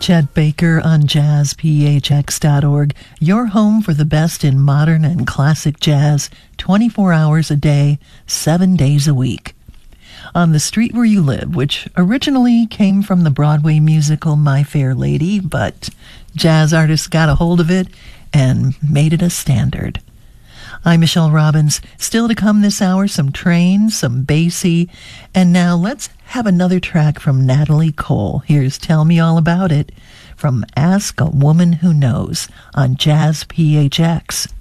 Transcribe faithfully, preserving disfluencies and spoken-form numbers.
Chet Baker on jazz p h x dot org, your home for the best in modern and classic jazz, twenty-four hours a day, seven days a week. On the Street Where You Live, which originally came from the Broadway musical My Fair Lady, but jazz artists got a hold of it and made it a standard. I'm Michelle Robbins. Still to come this hour, some Train, some Basie, and now let's have another track from Natalie Cole. Here's Tell Me All About It from Ask a Woman Who Knows on Jazz P H X.